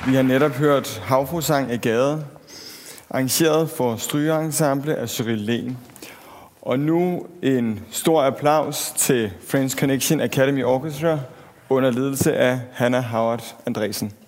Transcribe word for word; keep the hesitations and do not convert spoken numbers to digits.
Vi har netop hørt Havfruesang af Gade, arrangeret for Strygeensemble af Cyril Lehn. Og nu en stor applaus til French Connection Academy Orchestra under ledelse af Hannah Howard Andresen.